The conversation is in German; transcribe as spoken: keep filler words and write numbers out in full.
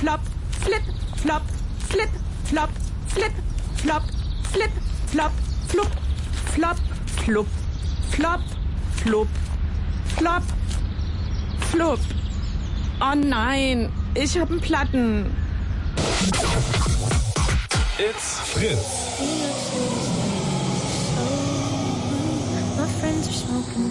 flop, flip, flop, flip, flop, flip, flop, flip, flop, flup, flop, flup, flop, flup, flop, flup. Oh nein, ich hab einen Platten. It's Fritz. My friends are smoking